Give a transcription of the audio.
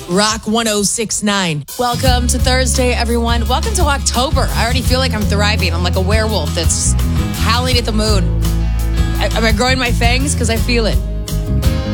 Rock 106.9. Welcome to Thursday, everyone. Welcome to October. I already feel like I'm thriving. I'm like a werewolf that's howling at the moon. Am I growing my fangs? Because I feel it.